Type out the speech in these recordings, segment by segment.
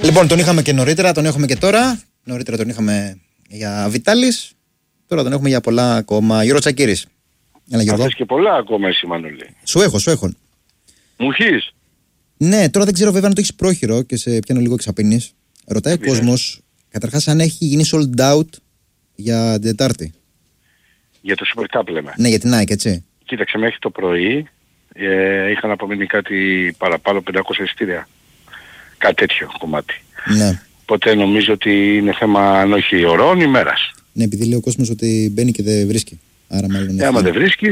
Λοιπόν, τον είχαμε και νωρίτερα, τον έχουμε και τώρα. Νωρίτερα τον είχαμε για Βιτάλης. Τώρα τον έχουμε για πολλά ακόμα. Γιώργο Τσακίρης. Έλα, Γιώργο. Θες και πολλά ακόμα εσύ, Μανώλη. Σου έχω. Μου έχεις. Ναι, τώρα δεν ξέρω βέβαια αν το έχεις πρόχειρο και σε πιάνω λίγο εξαπίνης. Ρωτάει ο κόσμος, καταρχάς, αν έχει γίνει sold out για την Τετάρτη. Για το Super Cup λέμε. Ναι, για την ΑΕΚ, έτσι. Κοίταξε, μέχρι το πρωί είχαν απομείνει κάτι παραπάνω 500 εισιτήρια. Κάτι τέτοιο κομμάτι. Ναι. Οπότε νομίζω ότι είναι θέμα αν όχι ωρών, ημέρας. Ναι, επειδή λέει ο κόσμος ότι μπαίνει και δεν βρίσκει. Άρα μάλλον άμα δεν βρίσκει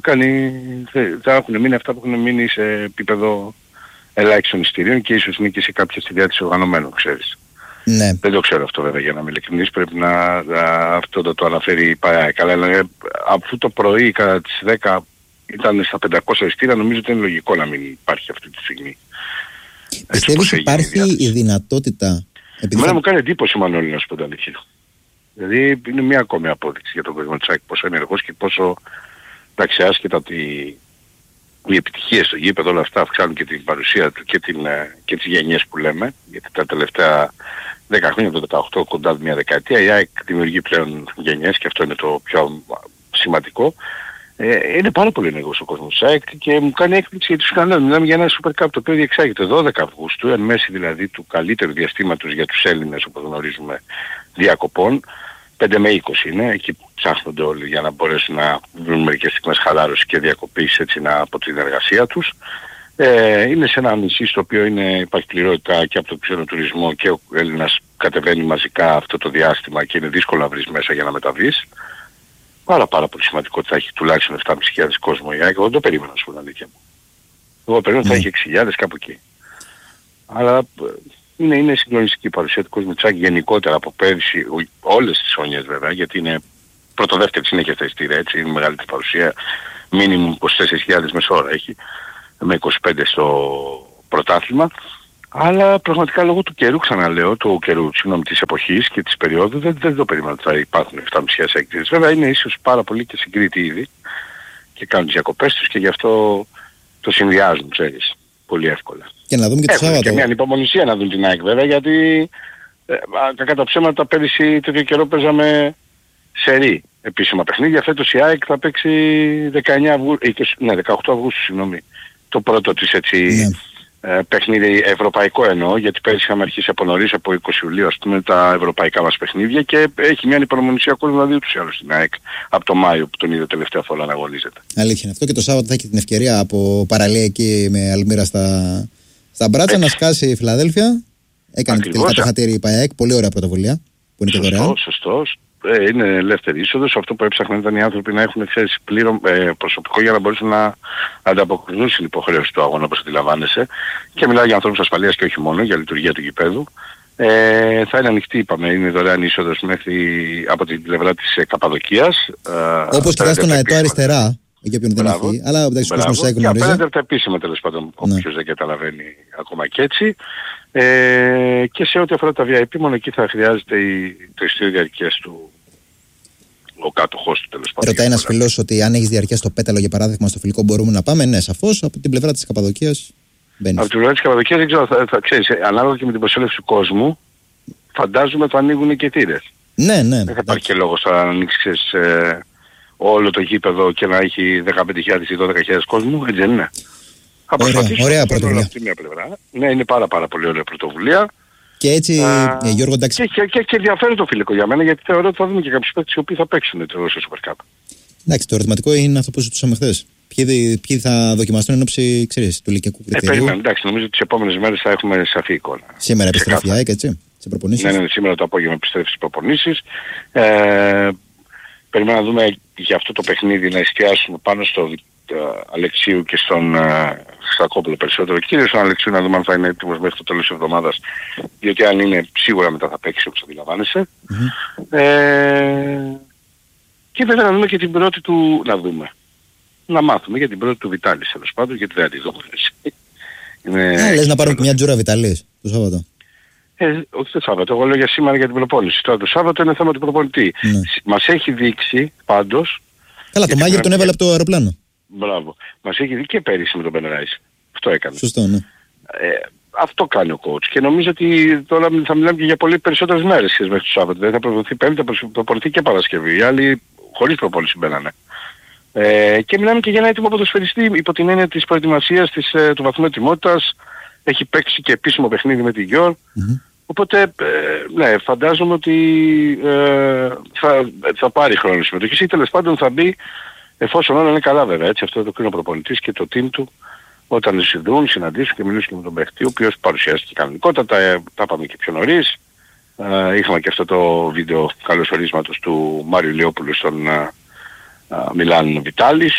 θα έχουν μείνει αυτά που έχουν μείνει σε επίπεδο ελάχιστων εισιτηρίων και ίσως είναι και σε κάποια στη διάθεση οργανωμένων, ξέρεις. Ναι. Δεν το ξέρω αυτό βέβαια, για να είμαι ειλικρινής, πρέπει να αυτό το αναφέρει η ΠΑΕ. Καλά, αφού το πρωί κατά τις 10 ήταν στα 500 εισιτήρια, νομίζω ότι είναι λογικό να μην υπάρχει αυτή τη στιγμή. Πιστεύεις υπάρχει η δυνατότητα... Εμένα μου κάνει εντύπωση, Μανώλη, να σου πω την αλήθεια. Δηλαδή είναι μια ακόμη απόδειξη για τον κόσμο της ΑΕΚ πόσο ενεργός και πόσο, εντάξει, άσχετα ότι οι επιτυχίες στο γήπεδο όλα αυτά αυξάνουν και την παρουσία του και τις γενιές που λέμε, γιατί τα τελευταία 10 χρόνια, το 18 κοντά μια δεκαετία, η ΑΕΚ δημιουργεί πλέον γενιές και αυτό είναι το πιο σημαντικό. Είναι πάρα πολύ ενεργός ο κόσμος της ΑΕΚ και μου κάνει έκπληξη γιατί τους κανόνες. Μιλάμε για ένα Super Cup το οποίο διεξάγεται 12 Αυγούστου, εν μέση δηλαδή του καλύτερου διαστήματος για τους Έλληνες, όπως γνωρίζουμε, διακοπών. 5 με 20 είναι, εκεί ψάχνονται όλοι για να μπορέσουν να βρουν μερικές στιγμές χαλάρωση και διακοπής έτσι από την εργασία τους. Είναι σε ένα νησί στο οποίο υπάρχει πληρότητα και από τον ξενοτουρισμό και ο Έλληνας κατεβαίνει μαζικά αυτό το διάστημα και είναι δύσκολο να βρεις μέσα για να μεταβείς. Πάρα πολύ σημαντικό ότι θα έχει τουλάχιστον 7.500 κόσμο η ΑΕΚ. Εγώ δεν το περίμενα, σου πω την αλήθεια μου. Εγώ περίμενα ότι θα έχει 6.000 κάπου εκεί. Αλλά είναι συγκλονιστική η παρουσία του κόσμου της ΑΕΚ γενικότερα από πέρυσι, όλες τις χρονιές βέβαια, γιατί είναι πρώτο-δεύτερη συνέχεια στα εισιτήρια, έτσι, είναι μεγαλύτερη παρουσία. Μίνιμουμ 24.000 μεσόωρα έχει, με 25 στο πρωτάθλημα. Αλλά πραγματικά λόγω του καιρού, ξαναλέω, της εποχής και της περίοδου, δεν το περίμενα ότι θα υπάρχουν 7.500 έκτησες. Βέβαια είναι ίσως πάρα πολύ και συγκρίτοι ήδη και κάνουν τις διακοπές τους και γι' αυτό το συνδυάζουν, ξέρεις, πολύ εύκολα. Και να δούμε και το Σάββατο. Και μια ανυπομονησία να δουν την ΑΕΚ βέβαια, γιατί κακά τα ψέματα πέρυσι τέτοιο καιρό παίζαμε σερί επίσημα παιχνίδια. Φέτος η ΑΕΚ θα παίξει 18 Αυγούστου, συγγνώμη, το πρώτο της έτσι... Ναι. Παιχνίδι ευρωπαϊκό εννοώ, γιατί πέρυσι είχαμε αρχίσει από νωρίς, από 20 Ιουλίου ας πούμε, τα ευρωπαϊκά μας παιχνίδια και έχει μια ανυπομονησία κόσμο να δει ούτως ή άλλως στην ΑΕΚ από το Μάιο που τον είδε τελευταία φορά να αγωνίζεται. Αλήθεια είναι αυτό, και το Σάββατο θα έχει την ευκαιρία από παραλία εκεί με Αλμύρα στα μπράτσα να σκάσει η Φιλαδέλφια. Έκανε και τελικά το χατήρι η ΠΑΕΚ, πολύ ωραία πρωτοβουλία που είναι και δωρεάν. Σωστός. Είναι ελεύθερη είσοδος. Αυτό που έψαχναν ήταν οι άνθρωποι να έχουν εξαίρεση πλήρω προσωπικό για να μπορέσουν να ανταποκριθούν στην υποχρέωση του αγώνα, όπως αντιλαμβάνεσαι. Και μιλάω για ανθρώπους ασφαλείας και όχι μόνο, για λειτουργία του γηπέδου. Θα είναι ανοιχτή, είπαμε, είναι δωρεάν είσοδος από την πλευρά της Καπαδοκίας. Όπως κοιτάς τον αετό αριστερά, για ποιον δεν έχει, αλλά εντάξει, ο κόσμος θα γνωρίζει. Και απέναντι από τα επίσημα τέλος πάντων, όποιος δεν καταλαβαίνει ακόμα και έτσι. Και σε ό,τι αφορά τα VIP, μόνο εκεί θα χρειάζεται το εισιτήριο διαρκείας του, ο κάτοχος του τέλος πάντων. Ρωτάει ένας φίλος ότι αν έχεις διαρκεία στο Πέταλο για παράδειγμα στο φιλικό μπορούμε να πάμε. Ναι, σαφώς. Από την πλευρά της Καπαδοκίας μπαίνεις. Από την πλευρά της Καπαδοκίας δεν ξέρω, θα ξέρεις, ανάλογα και με την προσέλευση του κόσμου, φαντάζομαι θα ανοίγουν και τήρες. Ναι. Δεν θα υπάρχει και λόγος να ανοίξεις όλο το γήπεδο και να έχει 15.000 ή 12.000 κόσμου, έτσι δεν είναι? Ωραία πρωτοβουλία. Ναι, είναι πάρα πολύ ωραία πρωτοβουλία. Και έτσι, Γιώργο, εντάξει. Και ενδιαφέρον το φιλικό για μένα, γιατί θεωρώ ότι θα δούμε και κάποιους παίκτες οι οποίοι θα παίξουν το Super Cup. Εντάξει, το ερωτηματικό είναι αυτό που ζητούσαμε χθες. Ποιοι θα δοκιμαστούν εν ώψη, ξέρεις, του ηλικιακού κριτηρίου. Περίμενε, εντάξει, νομίζω ότι τις επόμενες μέρες θα έχουμε σαφή εικόνα. Σήμερα επιστρέφει η ΑΕΚ, έτσι, σε προπονήσεις. Ναι, σήμερα το απόγευμα επιστρέφει στις προπονήσεις. Περιμένουμε να δούμε για αυτό το παιχνίδι να εστιάσουμε πάνω στο Αλεξίου και στον Χρυστακόπουλο περισσότερο. Κυρίως στον Αλεξίου να δούμε αν θα είναι έτοιμος μέχρι το τέλος της εβδομάδας, διότι αν είναι σίγουρα μετά θα παίξει όπως αντιλαμβάνεσαι. Και βέβαια να δούμε και την πρώτη του, να μάθουμε για την πρώτη του Βιτάλης τέλος πάντων, γιατί δεν τη δούμε. Λες να πάρουμε και μια τζούρα Βιταλής το Σάββατο? Όχι το Σάββατο, εγώ λέω για σήμερα για την προπόνηση. Τώρα το Σάββατο είναι θέμα του προπονητή. Μας έχει δείξει πάντως... Καλά, το Μάγερ τον έβαλε από το αεροπλάνο. Μπράβο. Μας έχει δει και πέρυσι με τον Μπενράις. Αυτό έκανε. Σωστό, ναι. αυτό κάνει ο coach. Και νομίζω ότι τώρα θα μιλάμε και για πολύ περισσότερες μέρες μέχρι το Σάββατο. Δηλαδή θα προπονηθεί Πέμπτη, θα προπονηθεί και Παρασκευή. Οι άλλοι χωρίς προπόνηση μπαίνανε. Και μιλάμε και για ένα έτοιμο ποδοσφαιριστή υπό την έννοια της προετοιμασίας του βαθμού ετοιμότητας. Έχει παίξει και επίσημο παιχνίδι με τη Γιόρ. Οπότε, ναι, φαντάζομαι ότι θα πάρει χρόνο συμμετοχής ή τέλος πάντων θα μπει εφόσον όλα είναι καλά βέβαια. Έτσι, αυτό το κρίνει ο προπονητής και το team του όταν συναντήσουν και μιλήσουν με τον παίχτη, ο οποίος παρουσιάστηκε κανονικότατα, τα είπαμε και πιο νωρίς. Είχαμε και αυτό το βίντεο καλωσορίσματος του Μάριου Λεόπουλου στον Μιλάν Βιτάλης.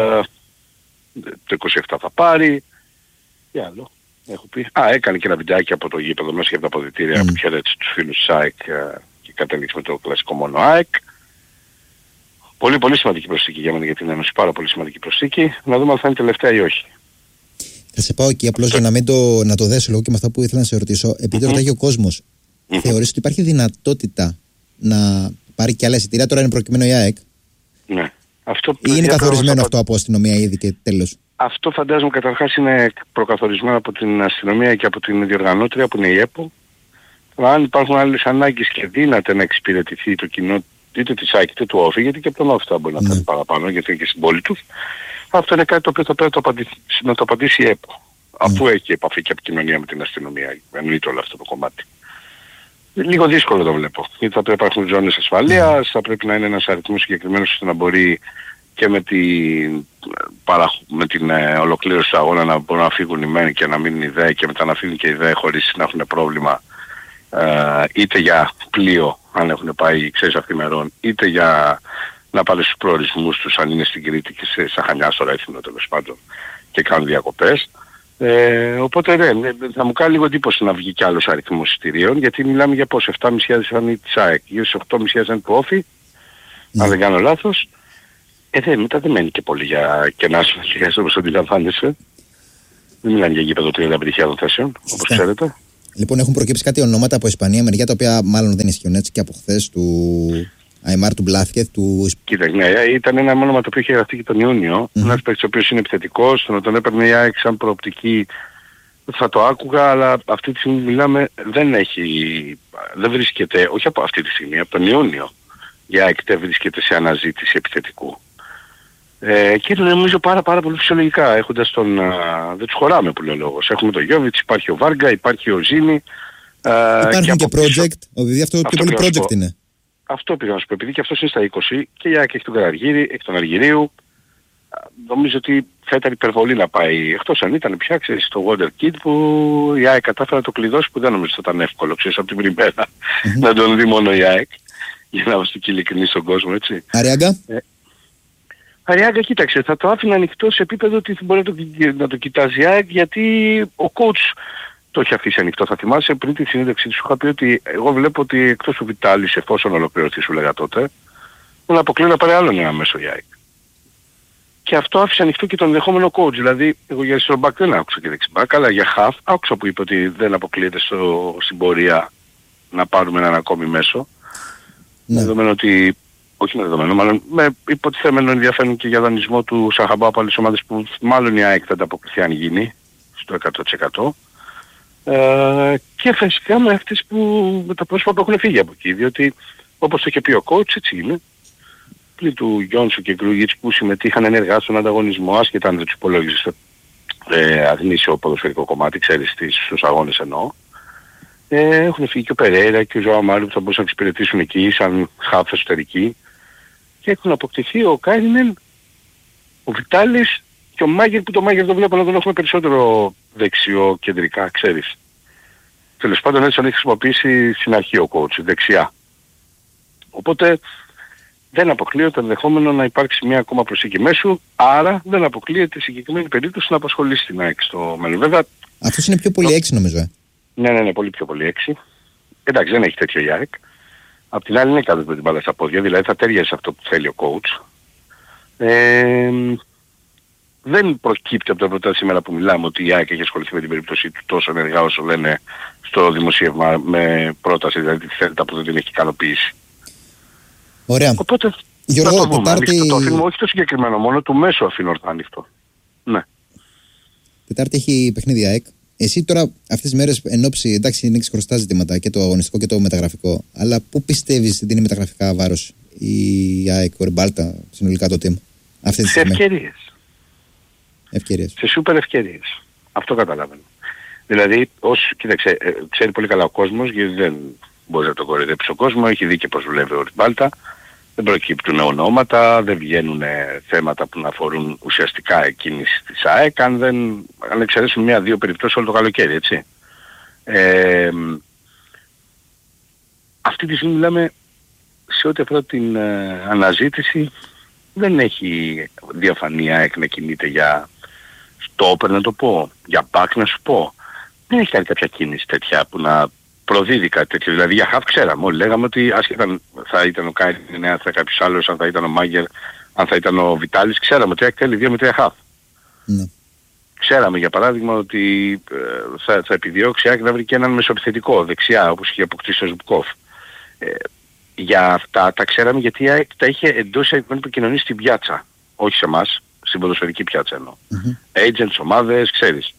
Το 27 θα πάρει. Τι άλλο έχω πει. Έκανε και ένα βιντεάκι από το γήπεδο μέσα από τα αποδυτήρια που χαιρέτησε τους φίλους της ΑΕΚ και κατέληξε με το κλασικό μόνο ΑΕΚ. Πολύ πολύ σημαντική προσθήκη για μένα για την Ένωση. Πάρα πολύ σημαντική προσθήκη. Να δούμε αν θα είναι τελευταία ή όχι. Θα σε πάω εκεί απλώς για να το δέσω λίγο και με αυτά που ήθελα να σε ρωτήσω. Επειδή ρωτάει ο κόσμος, θεωρείς ότι υπάρχει δυνατότητα να πάρει και άλλα εισιτήρια? Τώρα είναι προκειμένο η ΑΕΚ. Ναι. Ή είναι καθορισμένο αυτό από αστυνομία ήδη και τέλος? Αυτό φαντάζομαι καταρχάς είναι προκαθορισμένο από την αστυνομία και από την διοργανώτρια που είναι η ΕΠΟ. Αν υπάρχουν άλλες ανάγκες και δύναται να εξυπηρετηθεί το κοινό είτε της ΑΕΚ είτε του ΟΦΗ, γιατί και από τον ΟΦΗ θα μπορεί να κάνει παραπάνω γιατί είναι και στην πόλη τους. Αυτό είναι κάτι το οποίο θα πρέπει να το απαντήσει η ΕΠΟ. Αφού έχει επαφή και επικοινωνία με την αστυνομία. Εννοείται όλο αυτό το κομμάτι. Λίγο δύσκολο το βλέπω. Γιατί θα πρέπει να υπάρχουν ζώνες ασφαλείας, θα πρέπει να είναι ένας αριθμός συγκεκριμένος ώστε να μπορεί και με την ολοκλήρωση του αγώνα να μπορούν να φύγουν οι μεν και να μείνουν οι δε και μετά να φύγουν και οι δε χωρίς να έχουν πρόβλημα είτε για πλοίο αν έχουν πάει ξέρεις αυθημερών, είτε για να πάνε στους προορισμούς τους αν είναι στην Κρήτη και σε Σαχανιά στο Ρέθινο τέλος πάντων και κάνουν διακοπές. Οπότε ναι, θα μου κάνει λίγο εντύπωση να βγει κι άλλος αριθμός εισιτηρίων γιατί μιλάμε για πόσο 7.500 είναι της ΑΕΚ, γύρω στις 8.500 είναι του ΟΦΗ, αν δεν κάνω λάθος. Μετά δεν μένει και πολύ για κενά συμμετοχές όπως αντιλαμβάνεσαι. Δεν μιλάνε για γήπεδο 35.000 θέσεων, όπως ξέρετε. Λοιπόν, έχουν προκύψει κάτι ονόματα από Ισπανία, μεριά τα οποία μάλλον δεν ισχύουν έτσι και από χθες του Αϊμάρ του Μπλάθκεθ. Κοίτα, ναι, ήταν ένα όνομα το οποίο είχε γραφτεί και τον Ιούνιο. Ένας παίκτης ο οποίος είναι επιθετικός, τον έπαιρνε η ΑΕΚ σαν προοπτική. Θα το άκουγα, αλλά αυτή τη στιγμή μιλάμε δεν βρίσκεται, όχι από αυτή τη στιγμή, από τον Ιούνιο. Η ΑΕΚ δεν βρίσκεται σε αναζήτηση επιθετικού. Και το νομίζω πάρα πολύ φυσιολογικά, έχοντας δεν τους χωράμε που λέει ο λόγος. Έχουμε τον Γιώβιτς, υπάρχει ο Βάργκα, υπάρχει ο Ζήνη. Υπάρχουν και project, επειδή αυτό πιο πολύ project είναι. Αυτό πήγα να σου πω, επειδή και αυτός είναι στα 20 και η ΑΕΚ έχει τον Καραργύρη, έχει τον Αργυρίου. Νομίζω ότι θα ήταν υπερβολή να πάει, εκτός αν ήταν πια ξέρεις στο Wonder Kid που η ΑΕΚ κατάφερε να το κλειδώσει που δεν νομίζω ότι θα ήταν εύκολο, ξέρεις από την πριμέρα να τον δει μόνο η ΑΕΚ. Για να είμαστε και ειλικρινείς στον κόσμο, έτσι. Αριάγκα. Αριάγκα, κοίταξε, θα το άφηνα ανοιχτό σε επίπεδο ότι μπορεί να το κοιτάζει η ΑΕΚ γιατί ο coach το έχει αφήσει ανοιχτό. Θα θυμάσαι πριν τη συνέντευξη σου είχα πει ότι εγώ βλέπω ότι εκτός του Βιτάλης εφόσον ολοκληρωθεί σου λέγα τότε να αποκλείω να πάρει άλλον ένα μέσο η ΑΕΚ. Και αυτό άφησε ανοιχτό και τον ενδεχόμενο coach. Δηλαδή εγώ για αριστερό back δεν άκουσα και δεξιμπάκ, αλλά για half άκουσα που είπε ότι δεν αποκλείεται στην πορεία να πάρουμε έναν ακόμη μέσο. Ναι. Δεδομένου ότι, όχι με δεδομένο, μάλλον με υποτιθέμενο ενδιαφέρον και για δανεισμό του Σαχαμπά από άλλες ομάδες που μάλλον η ΑΕΚ θα ανταποκριθεί αν γίνει στο 100%. Και φυσικά με αυτές με τα πρόσωπα που έχουν φύγει από εκεί, διότι όπως το είχε πει ο coach έτσι είναι. Πλην του Γιόνσου και Γκρουγίτς που συμμετείχαν ενεργά στον ανταγωνισμό, άσχετα αν δεν τους υπολόγιζες αγνήσιο ποδοσφαιρικό κομμάτι, ξέρεις, στους αγώνες εννοώ. Έχουν φύγει και ο Περέιρα και ο Ζωά Μάριου που θα μπορούσαν να εξυπηρετήσουν εκεί σαν χαφ εσωτερική και έχουν αποκτηθεί ο Κάινεν, ο Βιτάλης και ο Μάγερ που το Μάγερ το βλέπω να τον έχουμε περισσότερο δεξιό κεντρικά, ξέρεις. Τέλος πάντων έτσι τον έχει χρησιμοποιήσει στην αρχή ο coach, δεξιά. Οπότε δεν αποκλείεται το ενδεχόμενο να υπάρξει μια ακόμα προσήκη μέσου, άρα δεν αποκλείεται η συγκεκριμένη περίπτωση να απασχολήσει την ΑΕΚ στο μέλλον. Βέβαια, αυτός είναι πιο πολύ 6 νομίζω. Ναι, πολύ πιο πολύ 6. Εντάξει, δεν έχει τέτοιο η ΑΕΚ. Απ' την άλλη είναι κάτω με την μπάλα στα πόδια, δηλαδή θα τέριασε αυτό που θέλει ο coach. Δεν προκύπτει από το πρωτά σήμερα που μιλάμε ότι η ΑΕΚ έχει ασχοληθεί με την περίπτωση του τόσο ενεργά όσο λένε στο δημοσίευμα με πρόταση, δηλαδή τη θέλετε που δεν την έχει ικανοποιήσει. Ωραία. Οπότε Γιώργο, το αφήνουμε, όχι το συγκεκριμένο, μόνο του μέσου αφήνω ορθά ανοιχτό. Ναι. Τετάρτη έχει παιχνίδι ΑΕΚ. Εσύ τώρα αυτές τις μέρες εν ώψη, εντάξει, είναι χρωστά ζητήματα και το αγωνιστικό και το μεταγραφικό, αλλά πού πιστεύεις ότι είναι μεταγραφικά βάρος η ΑΕΚ, ο Μπάλτα, συνολικά το team αυτή τη στιγμή? Ευκαιρίες. Σε σούπερ ευκαιρίες. Αυτό καταλαβαίνω. Δηλαδή, κοίταξε, ξέρει πολύ καλά ο κόσμος, γιατί δεν μπορεί να τον κοροϊδέψει ο κόσμος, έχει δει και πώς δουλεύει ο Μπάλτα. Δεν προκύπτουν ονόματα, δεν βγαίνουν θέματα που να αφορούν ουσιαστικά εκκίνηση της ΑΕΚ, αν εξαιρέσουν μία-δύο περιπτώσεις όλο το καλοκαίρι, έτσι. Αυτή τη στιγμή μιλάμε σε ό,τι αφορά την αναζήτηση, δεν έχει διαφανή ΑΕΚ να κινείται για στόπερ να το πω, για μπακ να σου πω. Δεν έχει κάνει κάποια κίνηση τέτοια που να προδίδει κάτι τέτοιο. Δηλαδή για χαφ ξέραμε, όλοι λέγαμε ότι άσχετα θα ήταν ο Κάινιν, αν θα κάποιος άλλος, αν θα ήταν ο Μάγκερ, αν θα ήταν ο Βιτάλης, ξέραμε ότι θέλει 2 με 3 χαφ. Ναι. Ξέραμε για παράδειγμα ότι θα επιδιώξει να βρει και έναν μεσοεπιθετικό δεξιά, όπως είχε αποκτήσει ο Ζουμπκόφ. Για αυτά τα ξέραμε γιατί τα είχε εντός επικοινωνήσει στην πιάτσα, όχι σε εμάς, στην ποδοσφαιρική πιάτσα εννοώ. Agents, ομάδες, ξέρεις.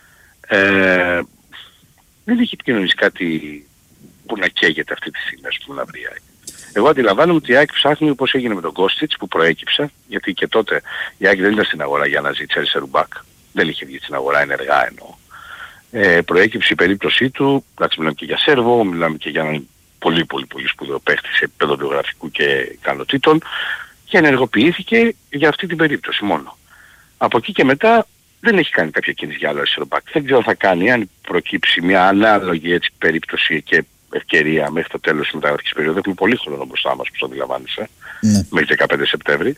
Δεν έχει επικοινωνήσει κάτι που να καίγεται αυτή τη στιγμή, ας πούμε, να βρει η ΑΕΚ. Εγώ αντιλαμβάνομαι ότι η ΑΕΚ ψάχνει όπως έγινε με τον Κόστιτς που προέκυψε, γιατί και τότε η ΑΕΚ δεν ήταν στην αγορά για να ζητήσει αριστερού μπακ. Δεν είχε βγει στην αγορά ενεργά εννοώ. Προέκυψε η περίπτωσή του, εντάξει μιλάμε και για Σέρβο, μιλάμε και για έναν πολύ σπουδαίο παίχτη σε επίπεδο βιογραφικού και ικανοτήτων και ενεργοποιήθηκε για αυτή την περίπτωση μόνο. Από εκεί και μετά δεν έχει κάνει κάποια κίνηση για άλλο αριστερό μπακ. Δεν ξέρω τι θα κάνει αν προκύψει μια ανάλογη έτσι περίπτωση και ευκαιρία μέχρι το τέλος της μεταγραφικής περίοδου. Έχουμε πολύ χρόνο μπροστά μας, που το αντιλαμβάνεσαι, μέχρι 15 Σεπτέμβρη.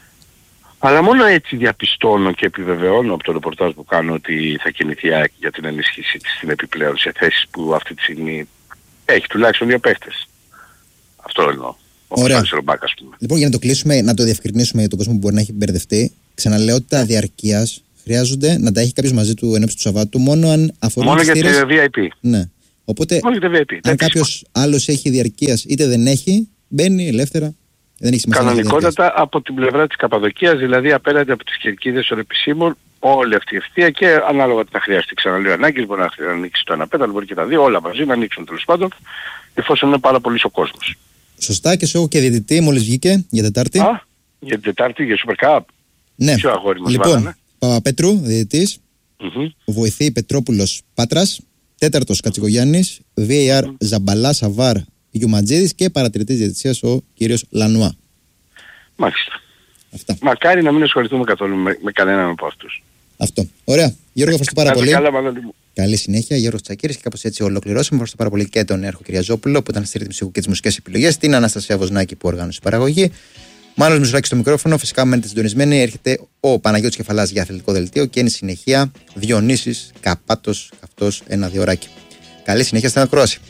Αλλά μόνο έτσι διαπιστώνω και επιβεβαιώνω από το ρεπορτάζ που κάνω ότι θα κινηθεί η ΑΕΚ για την ενίσχυση της στην επιπλέον σε θέσεις που αυτή τη στιγμή έχει τουλάχιστον 2 παίχτες. Αυτό εννοώ. Ωραία. Λοιπόν, για να το κλείσουμε, να το διευκρινίσουμε για τον κόσμο που μπορεί να έχει μπερδευτεί, ξαναλέω ότι τα διαρκείας χρειάζονται να τα έχει κάποιος μαζί του ενόψει του Σαββάτου μόνο αν αφορούν μόνο για τη VIP. Ναι. Οπότε, αν κάποιος άλλος έχει διαρκείας είτε δεν έχει, μπαίνει ελεύθερα. Δεν έχει σημασία. Κανονικότατα από την πλευρά της Καπαδοκίας, δηλαδή απέναντι από τις κερκίδες των επισήμων, όλη αυτή η ευθεία και ανάλογα τι θα χρειαστεί. Ξαναλέω ανάγκης, μπορεί να ανοίξει το ένα πέταλο, μπορεί και τα δύο, όλα μαζί να ανοίξουν τέλος πάντων, εφόσον είναι πάρα πολύ ο κόσμος. Σωστά, και σου έχω και διαιτητή, μόλις βγήκε για Τετάρτη. Για την Τετάρτη, για Super Cup. Ναι. Ποιο αγόρι μας λοιπόν, βάλανε? Παπαπέτρου, διαιτητής. Βοηθή Πετρόπουλος Πάτρας. Τέταρτος Κατσικογιάννης. VAR Ζαμπαλά Σαβάρ Γιουμαντζίδης και παρατηρητής διαιτησίας ο κύριος Λανουά. Μάλιστα. Αυτά. Μακάρι να μην ασχοληθούμε καθόλου με κανέναν από αυτούς. Αυτό. Ωραία. Γιώργο, ευχαριστώ πάρα πολύ. Καλά, καλή συνέχεια. Γιώργος Τσακίρης, και κάπως έτσι ολοκληρώσαμε. Ευχαριστώ πάρα πολύ και τον Έρχο Κυριαζόπουλο που ήταν στη ρύθμιση και τις μουσικές επιλογές. Την Αναστασία Βοσνάκη που οργάνωσε παραγωγή. Μάλλον Μισουράκη στο μικρόφωνο. Φυσικά μένετε συντονισμένοι. Έρχεται ο Παναγιώτης Κεφαλάς για αθλητικό δελτίο και είναι συνεχεία Διονύσης Καπάτος, αυτός 1-2 ωράκι. Καλή συνέχεια στην ακρόαση.